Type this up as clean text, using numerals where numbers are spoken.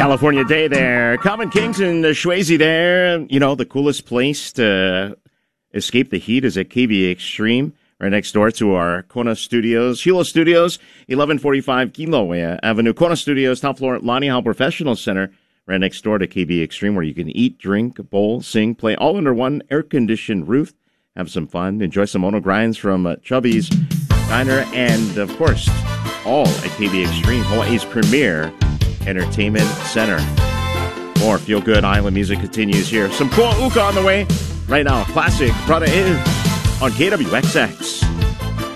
California Day there. Calvin Kingston, Swayze there. You know, the coolest place to escape the heat is at KBA Extreme, right next door to our Kona Studios. Hilo Studios, 1145 Kilauea Avenue. Kona Studios, top floor at Lani Hao Professional Center, right next door to KBA Extreme, where you can eat, drink, bowl, sing, play, all under one air-conditioned roof. Have some fun. Enjoy some mono grinds from Chubby's Diner, and, of course, all at KBA Extreme, Hawaii's premier entertainment center. More feel-good island music continues here. Some Poa Uka on the way right now. Classic Prada is on KWXX.